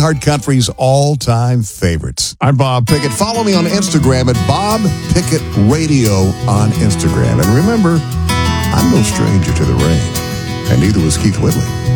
iHeart Country's all-time favorites. I'm Bob Pickett. Follow me on Instagram at Bob Pickett Radio on Instagram. And remember, I'm no stranger to the rain, and neither was Keith Whitley.